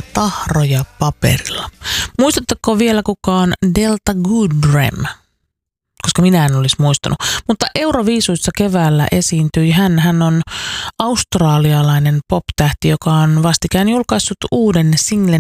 tahroja paperilla. Muistatteko vielä kukaan Delta Goodrem? Koska minä en olisi muistanut. Mutta Euroviisuissa keväällä esiintyi. Hän on australialainen pop-tähti, joka on vastikään julkaissut uuden singlen